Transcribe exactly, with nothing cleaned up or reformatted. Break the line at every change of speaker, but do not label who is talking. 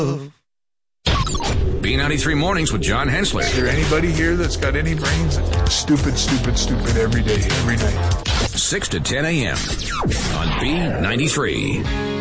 B ninety-three Mornings with John Hensler.
Is there anybody here that's got any brains? Stupid, stupid, stupid every day, every night.
six to ten a.m. on B ninety-three.